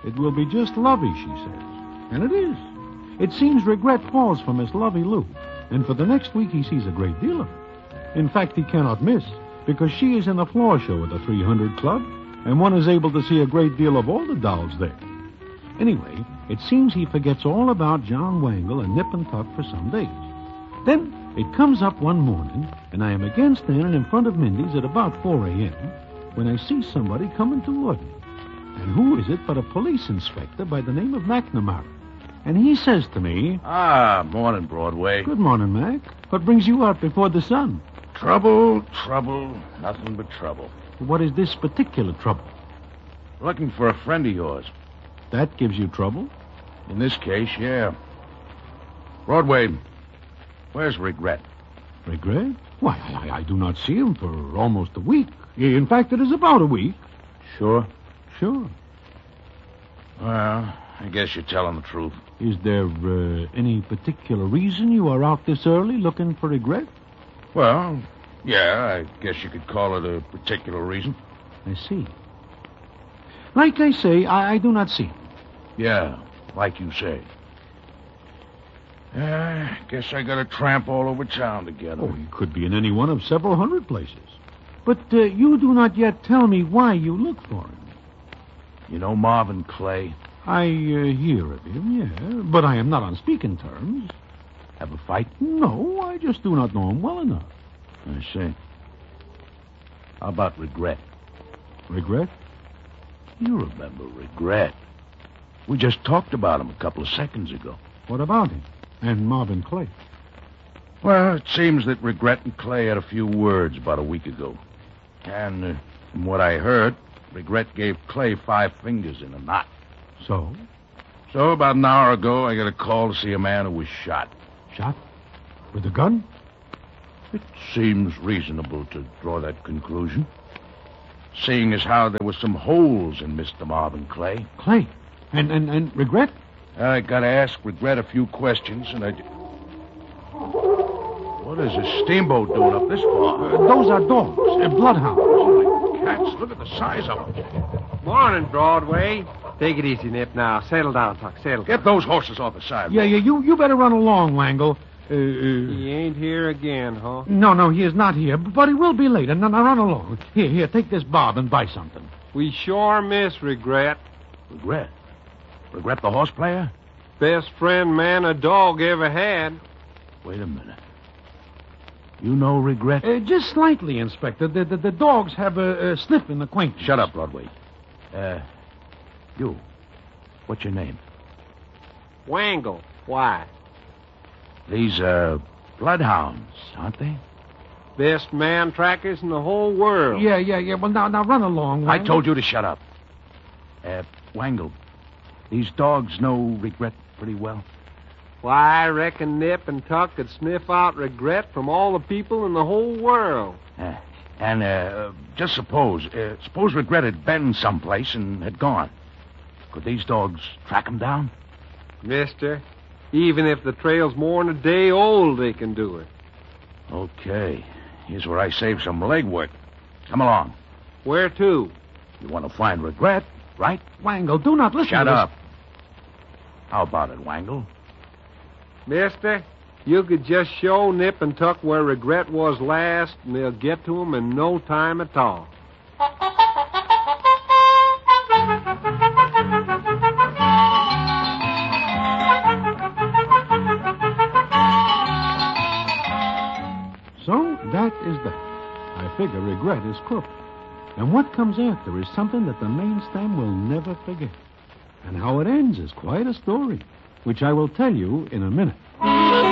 It will be just lovey, she says. And it is. It seems Regret falls for Miss Lovey Lou, and for the next week he sees a great deal of her. In fact, he cannot miss, because she is in the floor show at the 300 Club, and one is able to see a great deal of all the dolls there. Anyway, it seems he forgets all about John Wangle and Nip and Tuck for some days. Then it comes up one morning, and I am again standing in front of Mindy's at about 4 a.m. when I see somebody coming toward me. And who is it but a police inspector by the name of McNamara? And he says to me... Morning, Broadway. Good morning, Mac. What brings you out before the sun? Trouble, nothing but trouble. What is this particular trouble? Looking for a friend of yours. That gives you trouble? In this case, yeah. Broadway, where's Regret? Regret? Why, I do not see him for almost a week. In fact, it is about a week. Sure? Sure. Well, I guess you're telling the truth. Is there any particular reason you are out this early looking for Regret? Well, yeah, I guess you could call it a particular reason. I see. Like I say, I do not see him. Yeah, like you say. Guess I got to tramp all over town together. Oh, he could be in any one of several hundred places. But you do not yet tell me why you look for him. You know Marvin Clay? I hear of him, yeah, but I am not on speaking terms. Have a fight? No, I just do not know him well enough. I see. How about Regret? Regret? You remember Regret. We just talked about him a couple of seconds ago. What about him? And Marvin Clay? Well, it seems that Regret and Clay had a few words about a week ago. And from what I heard, Regret gave Clay 5 fingers in a knot. So? So about an hour ago, I got a call to see a man who was shot. Shot? With a gun? It seems reasonable to draw that conclusion. Seeing as how there were some holes in Mr. Marvin Clay. Clay? And Regret? I got to ask Regret a few questions, and What is a steamboat doing up this far? Those are dogs, bloodhounds. Holy cats, look at the size of them. Morning, Broadway. Take it easy, Nip, now. Settle down, Tuck, settle down. Get those horses off the side. Yeah, you better run along, Wangle. He ain't here again, huh? No, he is not here, but he will be late. Now run along. Here, take this bob and buy something. We sure miss Regret. Regret? Regret the horse player? Best friend man a dog ever had. Wait a minute. You know Regret? Just slightly, Inspector. The dogs have a sniff in acquaintance. Shut up, Broadway. You. What's your name? Wangle. Why? These are bloodhounds, aren't they? Best man trackers in the whole world. Yeah. Well, now run along, Wangle. I told you to shut up. Wangle, these dogs know Regret pretty well. Why, I reckon Nip and Tuck could sniff out Regret from all the people in the whole world. Just suppose Regret had been someplace and had gone. Could these dogs track him down? Mister, even if the trail's more than a day old, they can do it. Okay. Here's where I save some legwork. Come along. Where to? You want to find Regret, right? Wangle, do not listen Shut to this. up. How about it, Wangle? Mister, you could just show Nip and Tuck where Regret was last, and they'll get to him in no time at all. So, that is that. I figure Regret is crooked. And what comes after is something that the main stem will never forget. And how it ends is quite a story, which I will tell you in a minute.